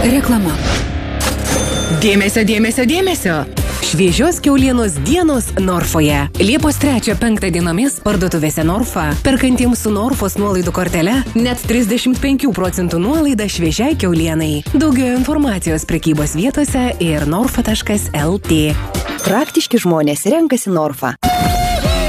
Reklama. Dėmesio, dėmesio, dėmesio. Šviežios kiaulienos dienos Norfoje. Liepos 3-5 dienomis parduotuvėse Norfa. Perkantiems su Norfos nuolaidų kortele net 35% nuolaida šviežiai kiaulienai. Daugiau informacijos prekybos vietose ir norfa.lt. Praktiški žmonės renkasi Norfa.